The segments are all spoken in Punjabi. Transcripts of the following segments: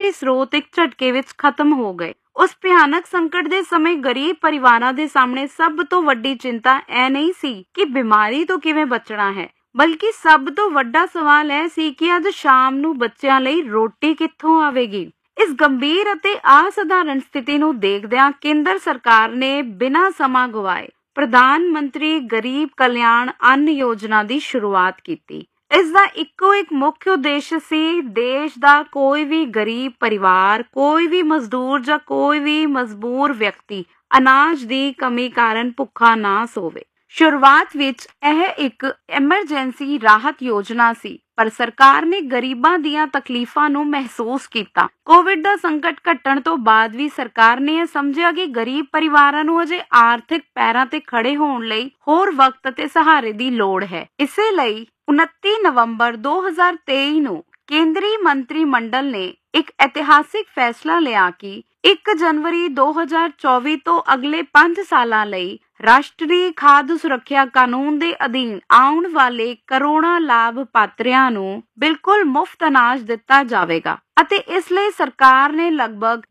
ਵੀ ਸਰੋਤ ਇੱਕ ਝਟਕੇ ਵਿੱਚ ਖਤਮ ਹੋ ਗਏ। ਉਸ ਭਿਆਨਕ ਸੰਕਟ ਦੇ ਸਮੇਂ ਗਰੀਬ ਪਰਿਵਾਰਾਂ ਦੇ ਸਾਹਮਣੇ ਸਭ ਤੋਂ ਵੱਡੀ ਚਿੰਤਾ ਇਹ ਨਹੀਂ ਸੀ ਕਿ ਬਿਮਾਰੀ ਤੋਂ ਕਿਵੇਂ ਬਚਣਾ ਹੈ, ਬਲਕਿ ਸਭ ਤੋਂ ਵੱਡਾ ਸਵਾਲ ਇਹ ਸੀ ਕਿ ਅੱਜ ਸ਼ਾਮ ਨੂੰ ਬੱਚਿਆਂ ਲਈ ਰੋਟੀ ਕਿੱਥੋਂ ਆਵੇਗੀ। ਇਸ ਗੰਭੀਰ ਅਤੇ ਅਸਾਧਾਰਨ ਸਥਿਤੀ ਨੂੰ ਦੇਖਦਿਆਂ ਕੇਂਦਰ ਸਰਕਾਰ ਨੇ ਬਿਨਾਂ ਸਮਾਂ ਗਵਾਏ ਪ੍ਰਧਾਨ ਮੰਤਰੀ ਗਰੀਬ ਕਲਿਆਣ ਅੰਨ ਯੋਜਨਾ ਦੀ ਸ਼ੁਰੂਆਤ ਕੀਤੀ। ਇਸ ਦਾ ਇੱਕੋ ਇੱਕ ਮੁੱਖ ਉਦੇਸ਼ ਸੀ ਦੇਸ਼ ਦਾ ਕੋਈ ਵੀ ਗਰੀਬ ਪਰਿਵਾਰ, ਕੋਈ ਵੀ ਮਜ਼ਦੂਰ ਜਾਂ ਕੋਈ ਵੀ ਮਜਬੂਰ ਵਿਅਕਤੀ ਅਨਾਜ ਦੀ ਕਮੀ ਕਾਰਨ ਭੁੱਖਾ ਨਾ ਸੋਵੇ। ਸ਼ੁਰੂਆਤ ਵਿੱਚ ਇਹ ਇੱਕ ਐਮਰਜੈਂਸੀ ਰਾਹਤ ਯੋਜਨਾ ਸੀ, ਪਰ ਸਰਕਾਰ ਨੇ ਗਰੀਬਾਂ ਦੀਆਂ ਤਕਲੀਫਾਂ ਨੂੰ ਮਹਿਸੂਸ ਕੀਤਾ। ਕੋਵਿਡ ਦਾ ਸੰਕਟ ਘਟਣ ਤੋਂ ਬਾਅਦ ਵੀ ਸਰਕਾਰ ਨੇ ਇਹ ਸਮਝਿਆ ਕਿ ਗਰੀਬ ਪਰਿਵਾਰਾਂ ਨੂੰ ਅਜੇ ਆਰਥਿਕ ਪੈਰਾਂ ਤੇ ਖੜੇ ਹੋਣ ਲਈ ਹੋਰ ਵਕਤ ਅਤੇ ਸਹਾਰੇ ਦੀ ਲੋੜ ਹੈ। ਇਸੇ ਲਈ 29 ਨਵੰਬਰ 2023 ਨੂੰ ਕੇਂਦਰੀ ਮੰਤਰੀ ਮੰਡਲ ਨੇ ਇੱਕ ਇਤਿਹਾਸਿਕ ਫੈਸਲਾ ਲਿਆ ਕਿ 1 ਜਨਵਰੀ 2024 ਤੋਂ ਅਗਲੇ 5 ਸਾਲਾਂ ਲਈ ਰਾਸ਼ਟਰੀ ਖਾਦ ਸੁਰੱਖਿਆ ਕਾਨੂੰਨ ਦੇ ਅਧੀਨ ਆਉਣ ਵਾਲੇ ਕਰੋੜਾਂ ਲਾਭ ਪਾਤਰੀਆਂ ਨੂੰ ਬਿਲਕੁਲ ਮੁਫਤ ਅਨਾਜ ਦਿੱਤਾ ਜਾਵੇਗਾ ਅਤੇ ਇਸ ਲਈ ਸਰਕਾਰ ਨੇ ਲਗਭਗ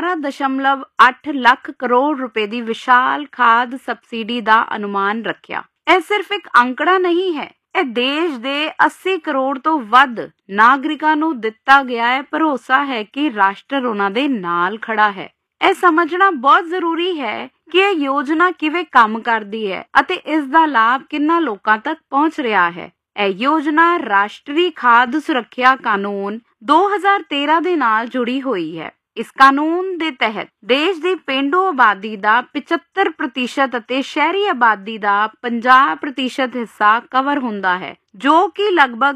11.8 ਲੱਖ ਕਰੋੜ ਰੁਪਏ ਦੀ ਵਿਸ਼ਾਲ ਖਾਦ ਸਬਸਿਡੀ ਦਾ ਅਨੁਮਾਨ ਰੱਖਿਆ। ਇਹ ਸਿਰਫ ਇੱਕ ਅੰਕੜਾ ਨਹੀਂ ਹੈ, ਇਹ ਦੇਸ਼ ਦੇ 80 ਕਰੋੜ ਤੋਂ ਵੱਧ ਨਾਗਰਿਕਾਂ ਨੂੰ ਦਿੱਤਾ ਗਿਆ ਹੈ ਭਰੋਸਾ ਹੈ ਕਿ ਰਾਸ਼ਟਰ ਉਹਨਾਂ ਦੇ ਨਾਲ ਖੜਾ ਹੈ। ਇਹ ਸਮਝਣਾ ਬਹੁਤ ਜ਼ਰੂਰੀ ਹੈ ਕਿ ਇਹ ਯੋਜਨਾ ਕਿਵੇਂ ਕੰਮ ਕਰਦੀ ਹੈ ਅਤੇ ਇਸ ਦਾ ਲਾਭ ਕਿੰਨਾ ਲੋਕਾਂ ਤੱਕ ਪਹੁੰਚ ਰਿਹਾ ਹੈ। ਇਹ ਯੋਜਨਾ ਰਾਸ਼ਟਰੀ ਖਾਦ ਸੁਰੱਖਿਆ ਕਾਨੂੰਨ 2013 ਦੇ ਨਾਲ ਜੁੜੀ ਹੋਈ ਹੈ। ਇਸ ਕਾਨੂੰਨ ਦੇ ਤਹਿਤ ਦੇਸ਼ ਦੀ ਪੇਂਡੂ ਆਬਾਦੀ ਦਾ 75% ਅਤੇ ਸ਼ਹਿਰੀ ਆਬਾਦੀ ਦਾ 50% ਹਿੱਸਾ ਕਵਰ ਹੁੰਦਾ ਹੈ, ਜੋ ਕਿ ਲਗਭਗ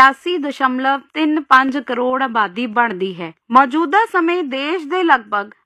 81.35 ਕਰੋੜ ਆਬਾਦੀ ਬਣਦੀ ਹੈ। ਮੌਜੂਦਾ ਸਮੇਂ ਦੇਸ਼ ਦੇ ਲਗਭਗ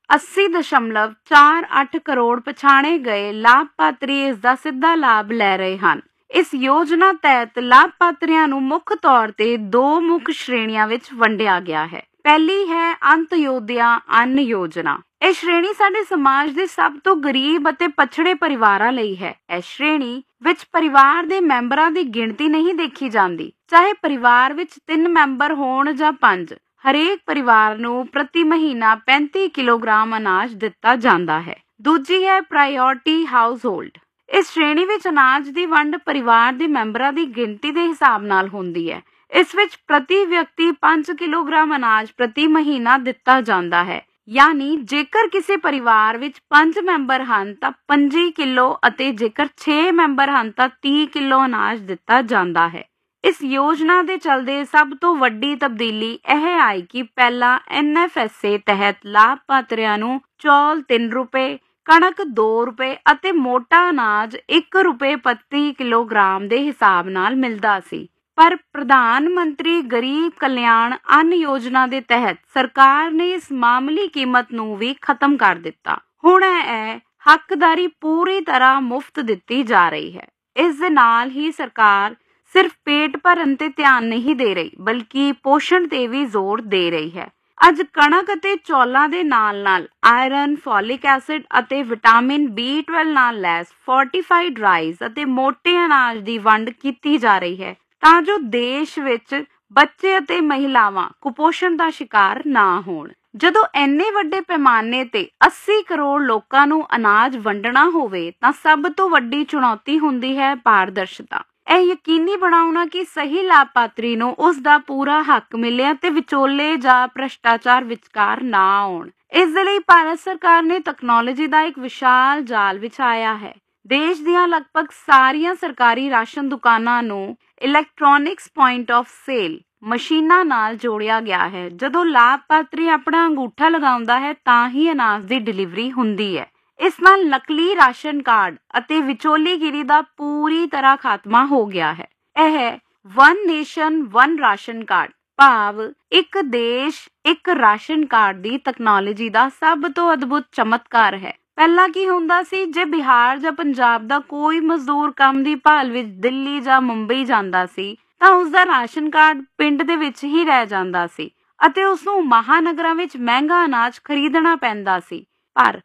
80.48 ਕਰੋੜ ਪਛਾਣੇ ਗਏ ਲਾਭਪਾਤਰੀ ਇਸ ਦਾ ਸਿੱਧਾ ਲਾਭ ਲੈ ਰਹੇ ਹਨ। ਇਸ ਯੋਜਨਾ ਤਹਿਤ ਲਾਭਪਾਤਰੀਆਂ ਨੂੰ ਮੁੱਖ ਤੌਰ ਤੇ 2 ਮੁੱਖ ਸ਼੍ਰੇਣੀਆਂ ਵਿੱਚ ਵੰਡਿਆ ਗਿਆ ਹੈ। ਪਹਿਲੀ ਹੈ ਅੰਤਯੋਦਿਆ ਅੰਨ ਯੋਜਨਾ। ਇਹ ਸ਼੍ਰੇਣੀ ਸਾਡੇ ਸਮਾਜ ਦੇ ਸਭ ਤੋਂ ਗਰੀਬ ਅਤੇ ਪਛੜੇ ਪਰਿਵਾਰਾਂ ਲਈ ਹੈ। ਇਸ ਸ਼੍ਰੇਣੀ ਵਿੱਚ ਪਰਿਵਾਰ ਦੇ ਮੈਂਬਰਾਂ ਦੀ ਗਿਣਤੀ ਨਹੀਂ ਦੇਖੀ ਜਾਂਦੀ, ਚਾਹੇ ਪਰਿਵਾਰ ਵਿੱਚ 3 ਮੈਂਬਰ ਹੋਣ ਜਾਂ 5। ਹਰੇਕ ਪਰਿਵਾਰ ਨੂੰ ਪ੍ਰਤੀ ਮਹੀਨਾ 35 ਕਿਲੋਗ੍ਰਾਮ ਅਨਾਜ ਦਿੱਤਾ ਜਾਂਦਾ ਹੈ। ਦੂਜੀ ਹੈ ਪ੍ਰਾਇਓਰਟੀ ਹਾਊਸਹੋਲਡ। ਇਸ ਸ਼੍ਰੇਣੀ ਵਿੱਚ ਅਨਾਜ ਦੀ ਵੰਡ ਪਰਿਵਾਰ ਦੇ ਮੈਂਬਰਾਂ ਦੀ ਗਿਣਤੀ ਦੇ ਹਿਸਾਬ ਨਾਲ ਹੁੰਦੀ ਹੈ। ਇਸ ਵਿੱਚ ਪ੍ਰਤੀ ਵਿਅਕਤੀ 5 ਕਿਲੋਗ੍ਰਾਮ ਅਨਾਜ ਪ੍ਰਤੀ ਮਹੀਨਾ ਦਿੱਤਾ ਜਾਂਦਾ ਹੈ, ਯਾਨੀ ਜੇਕਰ ਕਿਸੇ ਪਰਿਵਾਰ ਵਿੱਚ 5 ਮੈਂਬਰ ਹਨ ਤਾਂ 25 ਕਿਲੋ ਅਤੇ ਜੇਕਰ 6 ਮੈਂਬਰ ਹਨ ਤਾਂ 30 ਕਿਲੋ ਅਨਾਜ ਦਿੱਤਾ ਜਾਂਦਾ ਹੈ। ਇਸ ਯੋਜਨਾ ਦੇ ਚਲਦੇ ਸਭ ਤੋਂ ਵੱਡੀ ਤਬਦੀਲੀ ਇਹ ਆਈ ਕਿ ਪਹਿਲਾਂ NFSA ਤਹਿਤ ਲਾਭਪਾਤਰੀਆਂ ਨੂੰ ਚੌਲ 3 ਰੁਪਏ, ਕਣਕ 2 ਰੁਪਏ ਅਤੇ ਮੋਟਾ ਅਨਾਜ 1 ਰੁਪਏ ਪ੍ਰਤੀ ਕਿਲੋਗ੍ਰਾਮ ਦੇ ਹਿਸਾਬ ਨਾਲ ਮਿਲਦਾ ਸੀ। ਪਰ ਪ੍ਰਧਾਨ ਮੰਤਰੀ ਗਰੀਬ ਕਲਿਆਣ ਅੰਨ ਯੋਜਨਾ ਦੇ ਤਹਿਤ ਸਰਕਾਰ ਨੇ ਇਸ ਮਾਮੂਲੀ ਕੀਮਤ ਨੂੰ ਵੀ ਖਤਮ ਕਰ ਦਿੱਤਾ। ਹੁਣ ਇਹ ਹੱਕਦਾਰੀ ਪੂਰੀ ਤਰ੍ਹਾਂ ਮੁਫਤ ਦਿੱਤੀ ਜਾ ਰਹੀ ਹੈ। ਇਸ ਦੇ ਨਾਲ ਹੀ ਸਰਕਾਰ ਸਿਰਫ ਪੇਟ ਭਰਨ ਤੇ ਧਿਆਨ ਨਹੀਂ ਦੇ ਰਹੀ, ਬਲਕਿ ਪੋਸ਼ਣ ਤੇ ਵੀ ਜ਼ੋਰ ਦੇ ਰਹੀ ਹੈ। ਅੱਜ ਕਣਕ ਅਤੇ ਚੌਲਾਂ ਦੇ ਨਾਲ-ਨਾਲ ਆਇਰਨ, ਫੋਲਿਕ ਐਸਿਡ ਅਤੇ ਵਿਟਾਮਿਨ B12 ਨਾਲ ਲੈਸ ਫੋਰਟੀਫਾਈਡ ਰਾਈਸ ਅਤੇ ਮੋਟੇ ਅਨਾਜ ਦੀ ਵੰਡ ਕੀਤੀ ਜਾ ਰਹੀ ਹੈ ਤਾਂ ਜੋ ਦੇਸ਼ ਵਿੱਚ ਬੱਚੇ ਅਤੇ ਮਹਿਲਾਵਾਂ ਕੁਪੋਸ਼ਣ ਦਾ ਸ਼ਿਕਾਰ ਨਾ ਹੋਣ। ਜਦੋਂ ਇੰਨੇ ਵੱਡੇ ਪੈਮਾਨੇ ਤੇ 80 ਕਰੋੜ ਲੋਕਾਂ ਨੂੰ ਅਨਾਜ ਵੰਡਣਾ ਹੋਵੇ ਤਾਂ ਸਭ ਤੋਂ ਵੱਡੀ ਚੁਣੌਤੀ ਹੁੰਦੀ ਹੈ ਪਾਰਦਰਸ਼ਤਾ। ਇਹ ਯਕੀਨੀ ਬਣਾਉਣਾ ਕਿ ਸਹੀ ਲਾਭਪਾਤਰੀ ਨੂੰ ਉਸ ਦਾ ਪੂਰਾ ਹੱਕ ਮਿਲੇ ਅਤੇ ਵਿਚੋਲੇ ਜਾਂ ਭ੍ਰਿਸ਼ਟਾਚਾਰ ਵਿਚਕਾਰ ਨਾ ਆਉਣ। ਇਸ ਦੇ ਲਈ ਭਾਰਤ ਸਰਕਾਰ ਨੇ ਤਕਨਾਲੋਜੀ ਦਾ ਇੱਕ ਵਿਸ਼ਾਲ ਜਾਲ ਵਿਛਾਇਆ ਹੈ। ਦੇਸ਼ ਦੀਆਂ ਲਗਭਗ ਸਾਰੀਆਂ ਸਰਕਾਰੀ ਰਾਸ਼ਨ ਦੁਕਾਨਾਂ ਨੂੰ ਇਲੈਕਟ੍ਰੋਨਿਕਸ ਪੁਆਇੰਟ ਆਫ ਸੇਲ ਮਸ਼ੀਨਾਂ ਨਾਲ ਜੋੜਿਆ ਗਿਆ ਹੈ। ਜਦੋਂ ਲਾਭਪਾਤਰੀ ਆਪਣਾ ਅੰਗੂਠਾ ਲਗਾਉਂਦਾ ਹੈ ਤਾਂ ਹੀ ਅਨਾਜ ਦੀ ਡਿਲੀਵਰੀ ਹੁੰਦੀ ਹੈ। ਇਸ ਨਾਲ ਨਕਲੀ ਰਾਸ਼ਨ ਕਾਰਡ ਅਤੇ ਵਿਚੋਲੀਗਿਰੀ ਦਾ ਪੂਰੀ ਤਰ੍ਹਾਂ ਖਾਤਮਾ ਹੋ ਗਿਆ ਹੈ। ਇਹ one nation one ration card ਭਾਵ ਇੱਕ ਦੇਸ਼ ਇੱਕ ਰਾਸ਼ਨ ਕਾਰਡ ਦੀ ਤਕਨਾਲੋਜੀ ਦਾ ਸਭ ਤੋਂ ਅਦਭੁਤ ਚਮਤਕਾਰ ਹੈ। ਪਹਿਲਾਂ ਕੀ ਹੁੰਦਾ ਸੀ, ਜੇ ਬਿਹਾਰ ਜਾਂ ਪੰਜਾਬ ਦਾ ਕੋਈ ਮਜ਼ਦੂਰ ਕੰਮ ਦੀ ਭਾਲ ਵਿੱਚ ਦਿੱਲੀ ਜਾਂ ਮੁੰਬਈ ਜਾਂਦਾ ਸੀ ਤਾਂ ਉਸਦਾ ਰਾਸ਼ਨ ਕਾਰਡ ਪਿੰਡ ਦੇ ਵਿੱਚ ਹੀ ਰਹਿ ਜਾਂਦਾ ਸੀ ਅਤੇ ਉਸਨੂੰ ਮਹਾਨਗਰਾਂ ਵਿੱਚ ਮਹਿੰਗਾ ਅਨਾਜ ਖਰੀਦਣਾ ਪੈਂਦਾ ਸੀ। ਪਰ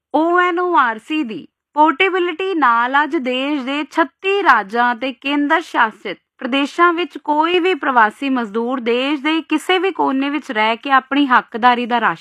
ONORC ਦੀ ਪੋਰਟੇਬਿਲਿਟੀ ਨਾਲ ਅੱਜ ਦੇਸ਼ ਦੇ 36 ਰਾਜਾਂ ਅਤੇ ਕੇਂਦਰ ਸ਼ਾਸਿਤ ਪ੍ਰਦੇਸ਼ਾਂ ਵਿੱਚ ਕੋਈ ਵੀ ਪ੍ਰਵਾਸੀ ਮਜ਼ਦੂਰ ਦੇਸ਼ ਦੇ ਕਿਸੇ ਵੀ ਕੋਨੇ ਵਿੱਚ ਰਹਿ ਕੇ ਆਪਣੀ ਹੱਕਦਾਰੀ ਦਾ ਰਾਸ਼ਨ